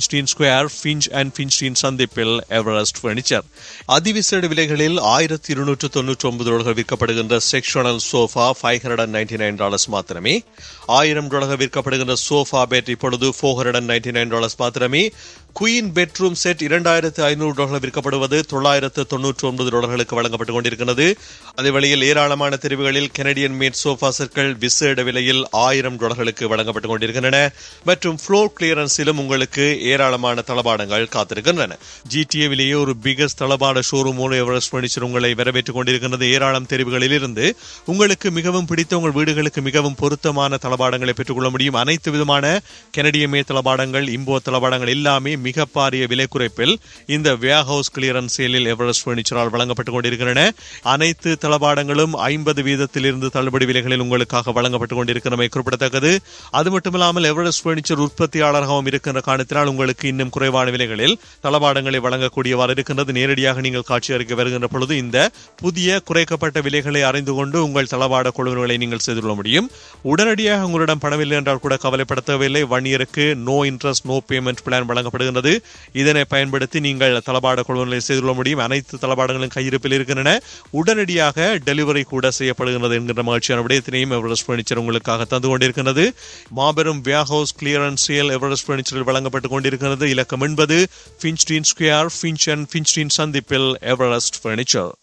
ஃபின்ஸ்டீன் square, Finch and ஃபின்ஸ்டீன் சந்திப்பில் Everest furniture. அதிவிசேட விலைகளில் $1,299 விற்கப்படுகின்ற sectional sofa $599 மாத்திரமே. $1,000 விற்கப்படுகின்ற சோஃபா பெட் இப்பொழுது $499 மாத்திரமே. குயின் பெட்ரூம் செட் $2,500 விற்கப்படுவது $999 வழங்கப்பட்டுக் கொண்டிருக்கிறது. அதே வழியில் ஏராளமான தெரிவுகளில் கெனடியன் மேட் சோஃபா செட்கள் விசேட விலையில் $1,000 வழங்கப்பட்டுக் கொண்டிருக்கின்றன. மற்றும் ஃப்ளோர் கிளியரன்ஸிலும் உங்களுக்கு ஏராளமான தளபாடங்கள் காத்திருக்கின்றன. ஜிடிஏவிலேயே ஒரு பிகஸ்ட் தளபாட ஷோரூம் எவரெஸ்ட் பர்னிச்சர் உங்களை வரவேற்றுக் கொண்டிருக்கிறது. ஏராளம் தெரிவுகளில் இருந்து உங்களுக்கு மிகவும் பிடித்த உங்கள் வீடுகளுக்கு மிகவும் பொருத்தமான தளபாடங்களை பெற்றுக்கொள்ள முடியும். அனைத்து விதமான கெனடிய மேட் தளபாடங்கள், இம்போ தளபாடங்கள் எல்லாமே மிக பாரிய விலை குறைப்பில் இந்த வேர்ஹவுஸ் கிளியரன்ஸ் சேலில் எவரெஸ்ட் பர்னிச்சரால் வழங்கப்பட்டுக் கொண்டிருக்கின்றன. அனைத்து தளபாடங்களும் 50% தள்ளுபடி விலைகளில் உங்களுக்காக வழங்கப்பட்டுக் கொண்டிருக்கிறமை குறிப்பிடத்தக்கது. அது மட்டுமில்லாமல் எவரெஸ்ட் பர்னிச்சர் உற்பத்தியாளராகவும் இருக்கின்ற காரணத்தினால் உங்களுக்கு இன்னும் குறைவான விலைகளில் தளபாடங்களை வழங்கக்கூடியவாறு இருக்கின்றது. நேரடியாக நீங்கள் காட்சி அறிக்கை வருகின்ற பொழுது இந்த புதிய குறைக்கப்பட்ட விலைகளை அறிந்து கொண்டு உங்கள் தளபாட கொள்வனவுகளை நீங்கள் செய்து கொள்ள முடியும். உடனடியாக உங்களிடம் பணமில்லை என்றால் கூட கவலைப்பட தேவையில்லை. 1 இயருக்கு no interest no payment plan வழங்கப்படுகிறது. இதனை பயன்படுத்தி நீங்கள் தளபாட கொள்வனவுகளை செய்து கொள்ள முடியும். அனைத்து தளபாடங்களும் கையிருப்பில் இருக்கின்றன. உடனடியாக டெலிவரி கூட செய்யப்படுகிறது என்கின்ற மகிழ்ச்சியான விடயத்தினையும் எவரெஸ்ட் பர்னிச்சர் உங்களுக்காக தந்து கொண்டிருக்கிறது. மாபெரும் வேர்ஹவுஸ் கிளியரன்ஸ் சேல் எவரெஸ்ட் பர்னிச்சரில் வழங்கப்பட்டுக் கொண்டிருக்கிறது. இலக்கம் 80 ஃபின்ஸ்டீன் ஸ்கொயர், ஃபின்ச் அண்ட் ஃபின்ஸ்டீன் சந்திப்பில் எவரெஸ்ட் பர்னிச்சர்.